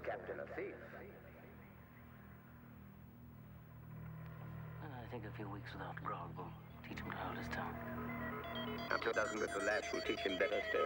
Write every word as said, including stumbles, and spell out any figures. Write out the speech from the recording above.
captain a thief? I think a few weeks without grog will teach him to hold his tongue. After a dozen little lads will teach him better still.